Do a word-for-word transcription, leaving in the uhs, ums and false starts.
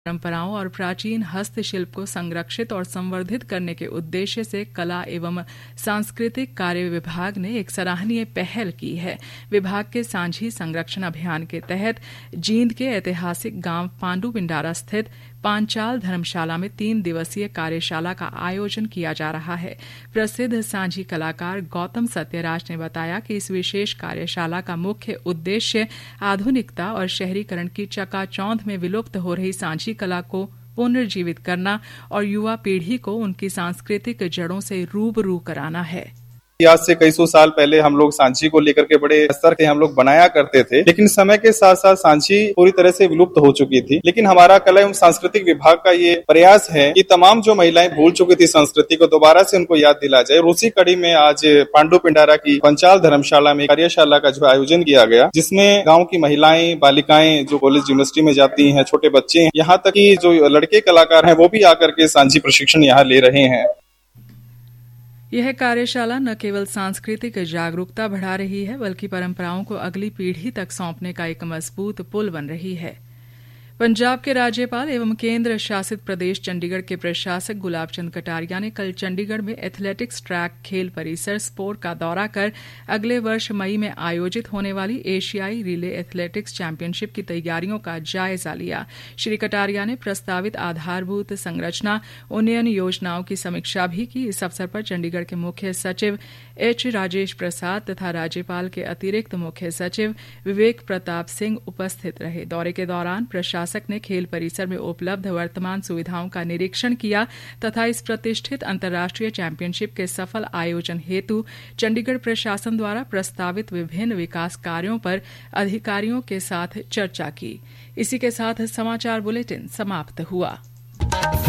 परंपराओं और प्राचीन हस्तशिल्प को संरक्षित और संवर्धित करने के उद्देश्य से कला एवं सांस्कृतिक कार्य विभाग ने एक सराहनीय पहल की है। विभाग के सांझी संरक्षण अभियान के तहत जींद के ऐतिहासिक गांव पांडु पिंडारा स्थित पांचाल धर्मशाला में तीन दिवसीय कार्यशाला का आयोजन किया जा रहा है। प्रसिद्ध सांझी कलाकार गौतम सत्यराज ने बताया कि इस विशेष कार्यशाला का मुख्य उद्देश्य आधुनिकता और शहरीकरण की चकाचौंध में विलुप्त हो रही सांझी कला को पुनर्जीवित करना और युवा पीढ़ी को उनकी सांस्कृतिक जड़ों से रूबरू कराना है। आज से कई सौ साल पहले हम लोग सांची को लेकर के बड़े स्तर के हम लोग बनाया करते थे, लेकिन समय के साथ साथ सांची पूरी तरह से विलुप्त हो चुकी थी। लेकिन हमारा कला एवं सांस्कृतिक विभाग का ये प्रयास है कि तमाम जो महिलाएं भूल चुकी थी संस्कृति को, दोबारा से उनको याद दिला जाए। उसी कड़ी में आज पांडु पिंडारा की पंचाल धर्मशाला में कार्यशाला का जो आयोजन किया गया, जिसमें गाँव की महिलाएं, बालिकाएं जो कॉलेज यूनिवर्सिटी में जाती हैं, छोटे बच्चे, यहाँ तक कि जो लड़के कलाकार हैं वो भी आकर के सांची प्रशिक्षण यहाँ ले रहे हैं। यह कार्यशाला न केवल सांस्कृतिक जागरूकता बढ़ा रही है, बल्कि परंपराओं को अगली पीढ़ी तक सौंपने का एक मजबूत पुल बन रही है। पंजाब के राज्यपाल एवं केंद्र शासित प्रदेश चंडीगढ़ के प्रशासक गुलाब चंद कटारिया ने कल चंडीगढ़ में एथलेटिक्स ट्रैक खेल परिसर स्पोर्ट का दौरा कर अगले वर्ष मई में आयोजित होने वाली एशियाई रिले एथलेटिक्स चैंपियनशिप की तैयारियों का जायजा लिया। श्री कटारिया ने प्रस्तावित आधारभूत संरचना उन्नयन योजनाओं की समीक्षा भी की। इस अवसर पर चंडीगढ़ के मुख्य सचिव एच राजेश प्रसाद तथा राज्यपाल के अतिरिक्त मुख्य सचिव विवेक प्रताप सिंह उपस्थित रहे। दौरे के दौरान प्रशासक ने खेल परिसर में उपलब्ध वर्तमान सुविधाओं का निरीक्षण किया तथा इस प्रतिष्ठित अंतर्राष्ट्रीय चैंपियनशिप के सफल आयोजन हेतु चंडीगढ़ प्रशासन द्वारा प्रस्तावित विभिन्न विकास कार्यों पर अधिकारियों के साथ चर्चा की। इसी के साथ समाचार बुलेटिन समाप्त हुआ।